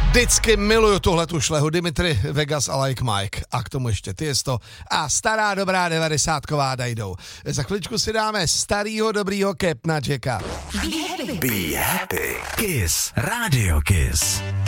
Vždycky miluju tuhletu šlehu, Dimitri Vegas a Like Mike. A k tomu ještě Tiesto a stará dobrá 90ková Dajdou. Za chviličku si dáme starýho dobrýho Capna Jacka. Be happy. Kiss. Radio Kiss.